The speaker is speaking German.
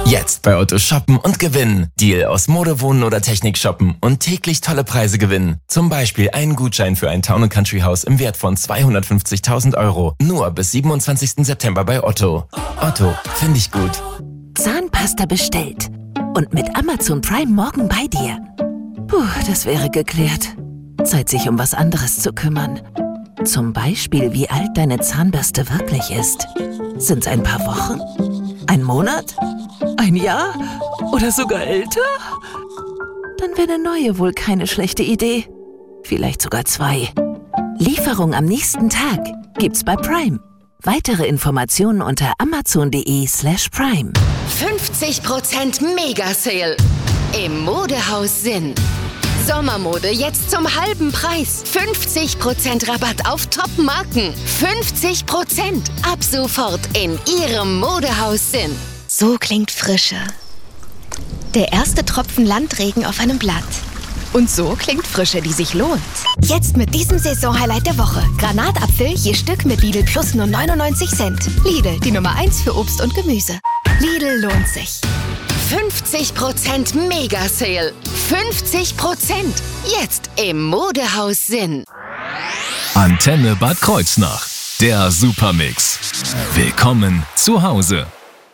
Jetzt bei Otto shoppen und gewinnen. Deal aus Mode, Wohnen oder Technik shoppen und täglich tolle Preise gewinnen. Zum Beispiel einen Gutschein für ein Town & Country Haus im Wert von 250.000 €. Nur bis 27. September bei Otto. Otto, finde ich gut. Zahnpasta bestellt. Und mit Amazon Prime morgen bei dir. Puh, das wäre geklärt. Zeit, sich um was anderes zu kümmern. Zum Beispiel, wie alt deine Zahnbürste wirklich ist. Sind's ein paar Wochen? Ein Monat? Ein Jahr? Oder sogar älter? Dann wäre eine neue wohl keine schlechte Idee. Vielleicht sogar 2. Lieferung am nächsten Tag gibt's bei Prime. Weitere Informationen unter amazon.de/prime. 50% Mega-Sale im Modehaus Sinn. Sommermode jetzt zum halben Preis. 50% Rabatt auf Top-Marken. 50% ab sofort in Ihrem Modehaus Sinn. So klingt Frische. Der erste Tropfen Landregen auf einem Blatt. Und so klingt Frische, die sich lohnt. Jetzt mit diesem Saison-Highlight der Woche. Granatapfel je Stück mit Lidl Plus nur 99 Cent. Lidl, die Nummer 1 für Obst und Gemüse. Lidl lohnt sich. 50% Mega-Sale. 50% jetzt im Modehaus Sinn. Antenne Bad Kreuznach. Der Supermix. Willkommen zu Hause.